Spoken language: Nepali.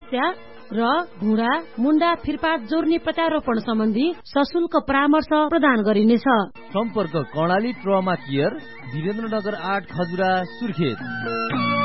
समस्या र घुँडा मुन्डा फिरपात जोर्नी प्रत्यारोपण सम्बन्धी सशुल्क परामर्श प्रदान गरिनेछ। सम्पर्क कर्णाली ट्रमा केयर, वीरेन्द्रनगर 8 खजुरा सुर्खेत।